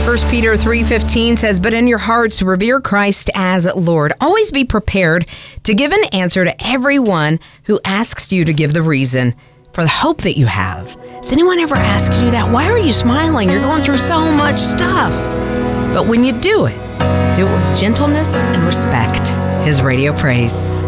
1 Peter 3:15 says, "But in your hearts revere Christ as Lord. Always be prepared to give an answer to everyone who asks you to give the reason for the hope that you have." Has anyone ever asked you that? Why are you smiling? You're going through so much stuff. But when you do it with gentleness and respect. His Radio Praise.